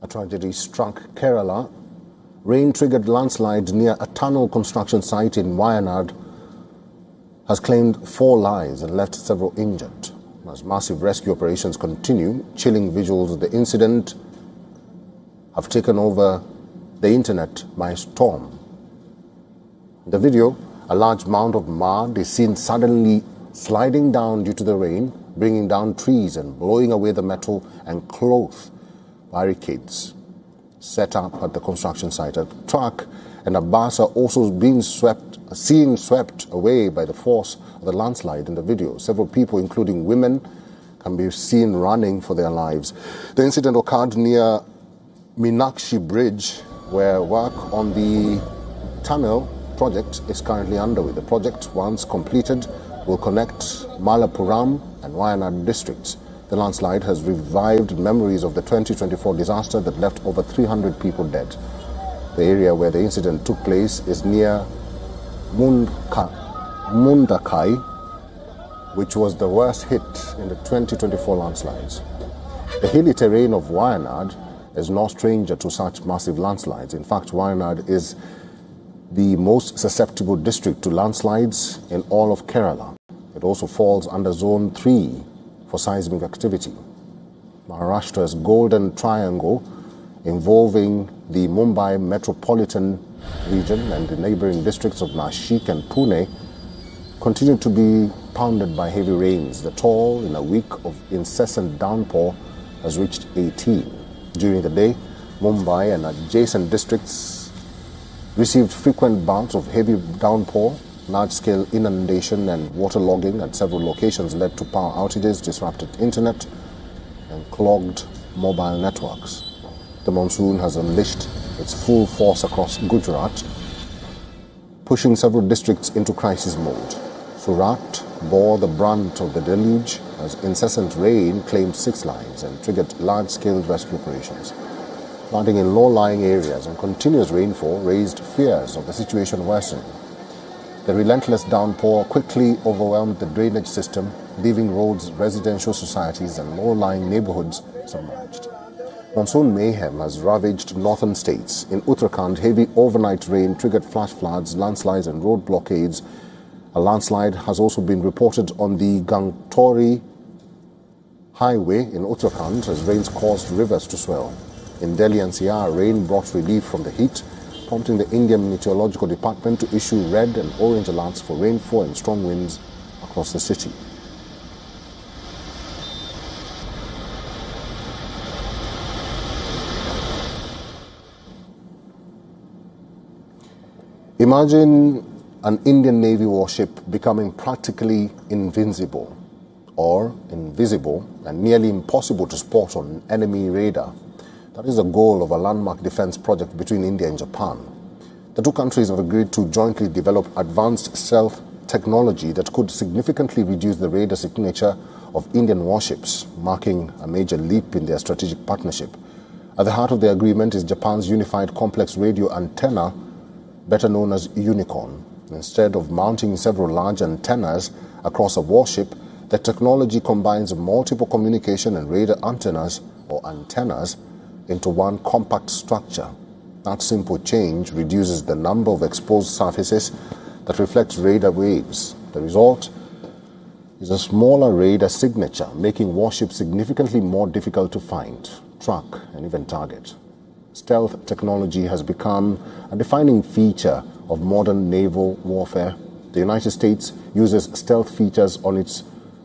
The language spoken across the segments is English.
A tragedy struck Kerala. Rain-triggered landslide near a tunnel construction site in Wayanad has claimed 4 lives and left several injured. As massive rescue operations continue, chilling visuals of the incident have taken over the internet by storm. In the video, a large mound of mud is seen suddenly sliding down due to the rain, bringing down trees and blowing away the metal and cloth barricades set up at the construction site. A truck and a bus are also being swept away by the force of the landslide in the video. Several people, including women, can be seen running for their lives. The incident occurred near Meenakshi Bridge, where work on the tunnel project is currently underway. The project, once completed, will connect Malappuram and Wayanad districts. The landslide has revived memories of the 2024 disaster that left over 300 people dead. The area where the incident took place is near Mundakai, which was the worst hit in the 2024 landslides. The hilly terrain of Wayanad is no stranger to such massive landslides. In fact, Wayanad is the most susceptible district to landslides in all of Kerala. It also falls under Zone 3 for seismic activity. Maharashtra's Golden Triangle, involving the Mumbai metropolitan region and the neighboring districts of Nashik and Pune, continue to be pounded by heavy rains. The toll in a week of incessant downpour has reached 18. During the day, Mumbai and adjacent districts received frequent bouts of heavy downpour. Large-scale inundation and waterlogging at several locations led to power outages, disrupted internet, and clogged mobile networks. The monsoon has unleashed its full force across Gujarat, pushing several districts into crisis mode. Surat bore the brunt of the deluge as incessant rain claimed 6 lives and triggered large-scale rescue operations. Flooding in low-lying areas and continuous rainfall raised fears of the situation worsening. The relentless downpour quickly overwhelmed the drainage system, leaving roads, residential societies and low-lying neighborhoods submerged. Monsoon mayhem has ravaged northern states. In Uttarakhand, heavy overnight rain triggered flash floods, landslides and road blockades. A landslide has also been reported on the Gangtori highway in Uttarakhand as rains caused rivers to swell. In Delhi NCR, rain brought relief from the heat, prompting the Indian Meteorological Department to issue red and orange alerts for rainfall and strong winds across the city. Imagine an Indian Navy warship becoming practically invincible or invisible and nearly impossible to spot on enemy radar. That is the goal of a landmark defense project between India and Japan. The two countries have agreed to jointly develop advanced stealth technology that could significantly reduce the radar signature of Indian warships, marking a major leap in their strategic partnership. At the heart of the agreement is Japan's Unified Complex Radio Antenna, better known as UNICORN. Instead of mounting several large antennas across a warship, the technology combines multiple communication and radar antennas or antennas into one compact structure. That simple change reduces the number of exposed surfaces that reflect radar waves. The result is a smaller radar signature, making warships significantly more difficult to find, track, and even target. Stealth technology has become a defining feature of modern naval warfare. The United States uses stealth features on its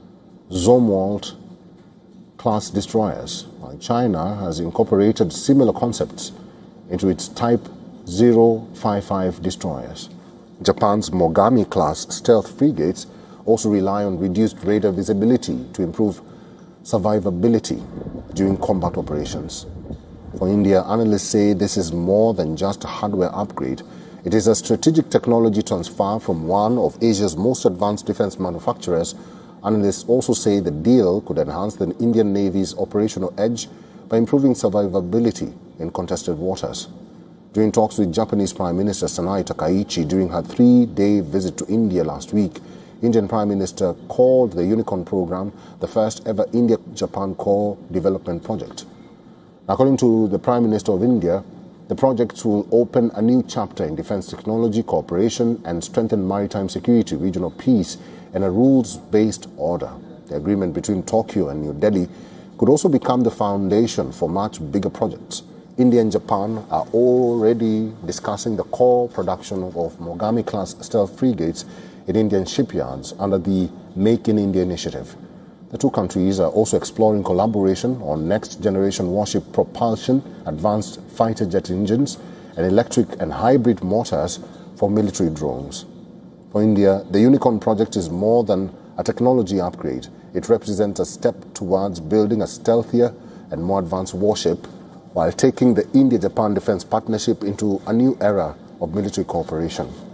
Zumwalt-class destroyers, while China has incorporated similar concepts into its Type 055 destroyers. Japan's Mogami-class stealth frigates also rely on reduced radar visibility to improve survivability during combat operations. For India, analysts say this is more than just a hardware upgrade. It is a strategic technology transfer from one of Asia's most advanced defense manufacturers. Analysts also say the deal could enhance the Indian Navy's operational edge by improving survivability in contested waters. During talks with Japanese Prime Minister Sanae Takaichi during her 3-day visit to India last week, Indian Prime Minister called the UNICORN program the first ever India-Japan core development project. According to the Prime Minister of India, the project will open a new chapter in defense technology cooperation and strengthen maritime security, regional peace, and a rules-based order. The agreement between Tokyo and New Delhi could also become the foundation for much bigger projects. India and Japan are already discussing the core production of Mogami-class stealth frigates in Indian shipyards under the Make in India initiative. The two countries are also exploring collaboration on next-generation warship propulsion, advanced fighter jet engines, and electric and hybrid motors for military drones. For India, the Unicorn project is more than a technology upgrade. It represents a step towards building a stealthier and more advanced warship while taking the India-Japan defense partnership into a new era of military cooperation.